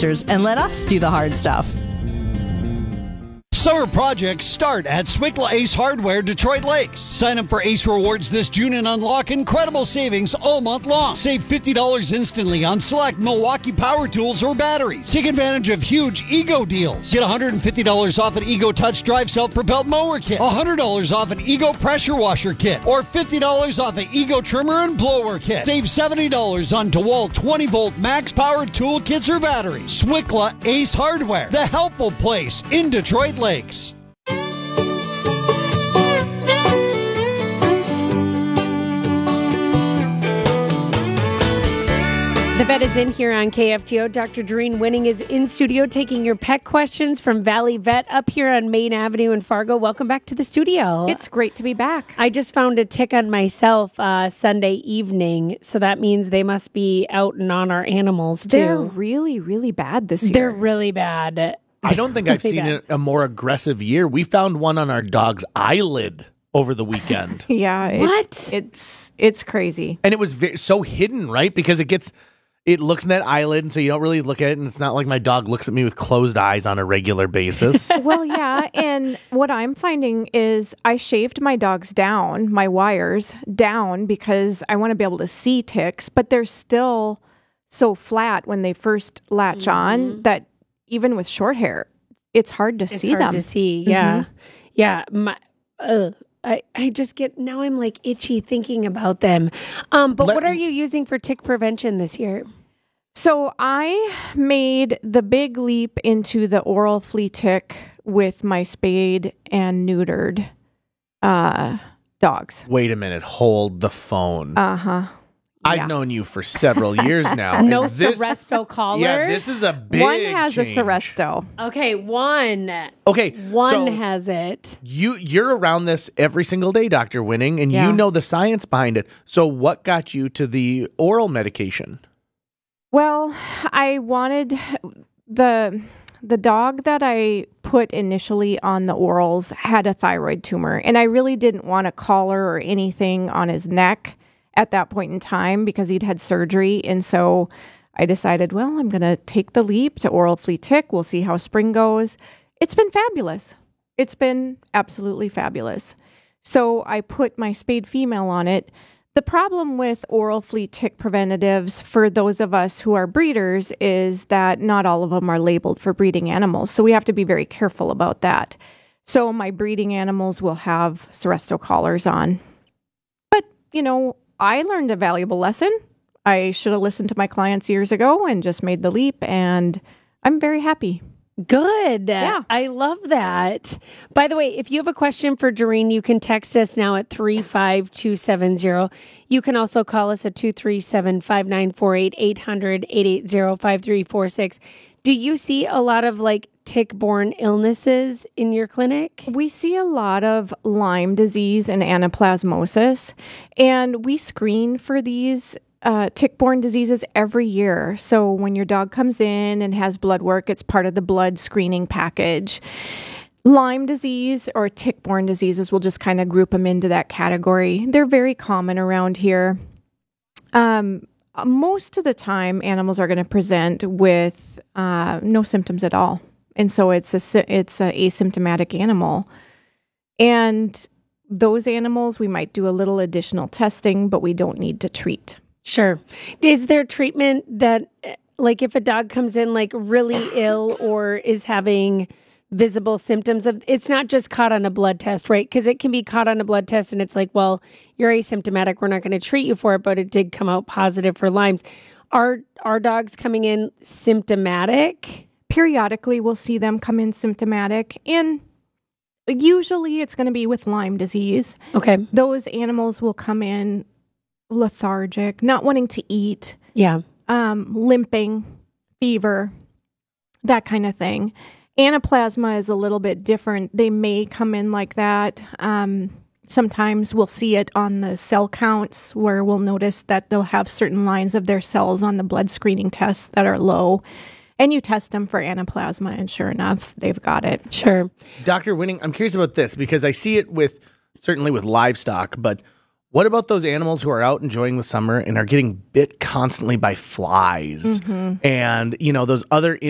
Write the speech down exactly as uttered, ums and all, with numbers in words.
answers and let us do the hard stuff. Summer projects start at Swickla Ace Hardware, Detroit Lakes. Sign up for Ace Rewards this June and unlock incredible savings all month long. Save fifty dollars instantly on select Milwaukee power tools or batteries. Take advantage of huge Ego deals. Get one hundred fifty dollars off an Ego Touch Drive Self-Propelled Mower Kit, one hundred dollars off an Ego Pressure Washer Kit, or fifty dollars off an Ego Trimmer and Blower Kit. Save seventy dollars on DeWalt twenty volt max powered tool kits or batteries. Swickla Ace Hardware, the helpful place in Detroit Lakes. The vet is in here on K F G O. Doctor Doreen Winning is in studio taking your pet questions from Valley Vet up here on Main Avenue in Fargo. Welcome back to the studio. It's great to be back. I just found a tick on myself uh, Sunday evening, so that means they must be out and on our animals, too. They're really, really bad this year. They're really bad. I don't think I've seen a, a more aggressive year. We found one on our dog's eyelid over the weekend. yeah. It, What? It's it's crazy. And it was ve- so hidden, right? Because it gets, it looks in that eyelid, and so you don't really look at it, and it's not like my dog looks at me with closed eyes on a regular basis. Well, yeah, and what I'm finding is I shaved my dogs down, my wires down, because I want to be able to see ticks, but they're still so flat when they first latch mm-hmm. on that even with short hair, it's hard to it's see hard them. to see, yeah. Mm-hmm. Yeah, my, uh, I, I just get, now I'm like itchy thinking about them. Um, but Let, what are you using for tick prevention this year? So I made the big leap into the oral flea tick with my spayed and neutered uh, dogs. Wait a minute. Hold the phone. Uh-huh. I've yeah. known you for several years now. No this, Seresto collar? Yeah, this is a big One has change. a Seresto. Okay, one. Okay, One so has it. You, you're around this every single day, Doctor Winning, and yeah. you know the science behind it. So what got you to the oral medication? Well, I wanted the the dog that I put initially on the orals had a thyroid tumor, and I really didn't want a collar or anything on his neck at that point in time because he'd had surgery. And so I decided, well, I'm going to take the leap to oral flea tick. We'll see how spring goes. It's been fabulous. It's been absolutely fabulous. So I put my spayed female on it. The problem with oral flea tick preventatives for those of us who are breeders is that not all of them are labeled for breeding animals. So we have to be very careful about that. So my breeding animals will have Seresto collars on. But, you know, I learned a valuable lesson. I should have listened to my clients years ago and just made the leap, and I'm very happy. Good. Yeah. I love that. By the way, if you have a question for Doreen, you can text us now at three five two seven zero. You can also call us at two three seven, five nine four eight, eight hundred, eight eight zero, five three four six. Do you see a lot of like tick-borne illnesses in your clinic? We see a lot of Lyme disease and anaplasmosis, and we screen for these uh, tick-borne diseases every year. So when your dog comes in and has blood work, it's part of the blood screening package. Lyme disease or tick-borne diseases, we'll just kind of group them into that category. They're very common around here. Um, most of the time, animals are going to present with uh, no symptoms at all. And so it's a it's an asymptomatic animal. And those animals, we might do a little additional testing, but we don't need to treat. Sure. Is there treatment that, like if a dog comes in like really ill or is having visible symptoms of, it's not just caught on a blood test, right? Because it can be caught on a blood test and it's like, well, you're asymptomatic. We're not going to treat you for it, but it did come out positive for Lyme's. Are, are dogs coming in symptomatic? Periodically, we'll see them come in symptomatic, and usually it's going to be with Lyme disease. Okay. Those animals will come in lethargic, not wanting to eat, yeah, um, limping, fever, that kind of thing. Anaplasma is a little bit different. They may come in like that. Um, sometimes we'll see it on the cell counts where we'll notice that they'll have certain lines of their cells on the blood screening tests that are low. And you test them for anaplasma, and sure enough, they've got it. Sure. Doctor Winning, I'm curious about this because I see it with, certainly with livestock, but what about those animals who are out enjoying the summer and are getting bit constantly by flies? Mm-hmm. And, you know, those other